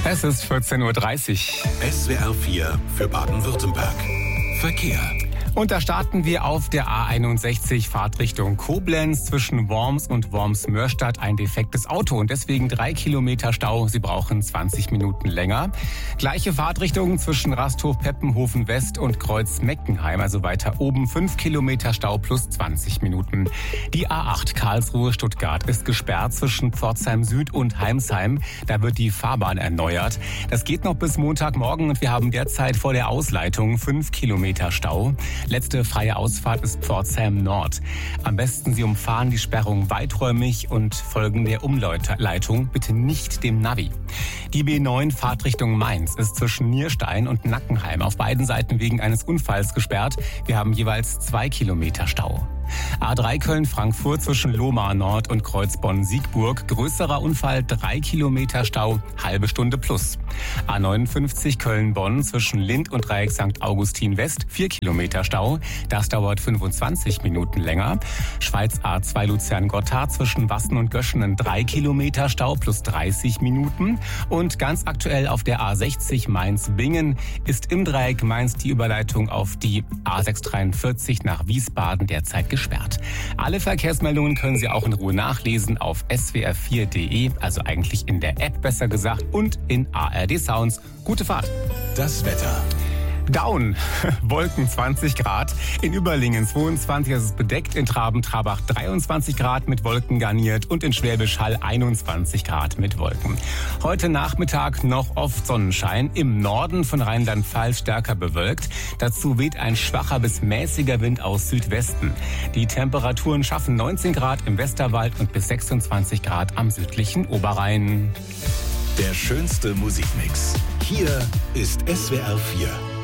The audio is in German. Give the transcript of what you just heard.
Es ist 14.30 Uhr. SWR 4 für Baden-Württemberg. Verkehr. Und da starten wir auf der A61 Fahrtrichtung Koblenz zwischen Worms und Worms-Mörstadt. Ein defektes Auto und deswegen 3 Kilometer Stau. Sie brauchen 20 Minuten länger. Gleiche Fahrtrichtung zwischen Rasthof-Peppenhofen West und Kreuz-Meckenheim. Also weiter oben 5 Kilometer Stau plus 20 Minuten. Die A8 Karlsruhe-Stuttgart ist gesperrt zwischen Pforzheim Süd und Heimsheim. Da wird die Fahrbahn erneuert. Das geht noch bis Montagmorgen und wir haben derzeit vor der Ausleitung 5 Kilometer Stau. Letzte freie Ausfahrt ist Pforzheim Nord. Am besten Sie umfahren die Sperrung weiträumig und folgen der Umleitung, bitte nicht dem Navi. Die B9 Fahrtrichtung Mainz ist zwischen Nierstein und Nackenheim auf beiden Seiten wegen eines Unfalls gesperrt. Wir haben jeweils 2 Kilometer Stau. A3 Köln-Frankfurt zwischen Lohmar Nord und Kreuzbonn-Siegburg. Größerer Unfall, 3 Kilometer Stau, halbe Stunde plus. A59 Köln-Bonn zwischen Lind und Dreieck St. Augustin West, 4 Kilometer Stau. Das dauert 25 Minuten länger. Schweiz A2 Luzern-Gotthard zwischen Wassen und Göschenen, 3 Kilometer Stau plus 30 Minuten. Und ganz aktuell auf der A60 Mainz-Bingen ist im Dreieck Mainz die Überleitung auf die A643 nach Wiesbaden derzeit gesperrt. Alle Verkehrsmeldungen können Sie auch in Ruhe nachlesen auf swr4.de, also eigentlich in der App besser gesagt, und in ARD Sounds. Gute Fahrt. Das Wetter. Down, Wolken 20 Grad, in Überlingen 22, es ist bedeckt, in Traben-Trabach 23 Grad mit Wolken garniert und in Schwäbisch Hall 21 Grad mit Wolken. Heute Nachmittag noch oft Sonnenschein, im Norden von Rheinland-Pfalz stärker bewölkt. Dazu weht ein schwacher bis mäßiger Wind aus Südwesten. Die Temperaturen schaffen 19 Grad im Westerwald und bis 26 Grad am südlichen Oberrhein. Der schönste Musikmix. Hier ist SWR 4.